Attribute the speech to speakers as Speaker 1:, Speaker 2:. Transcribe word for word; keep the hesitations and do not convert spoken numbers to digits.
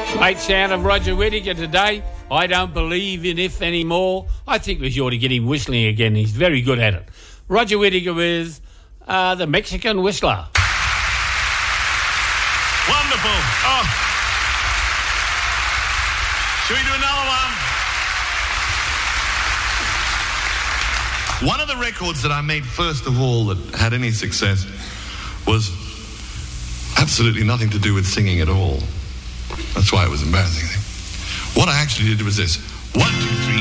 Speaker 1: Great sound of Roger Whittaker today. I don't believe in if anymore. I think we ought to get him whistling again. He's very good at it. Roger Whittaker with uh, the Mexican Whistler.
Speaker 2: Wonderful. Oh. Should we do another one? One of the records that I made first of all that had any success was absolutely nothing to do with singing at all. That's why it was embarrassing. What I actually did was this. One, two, three.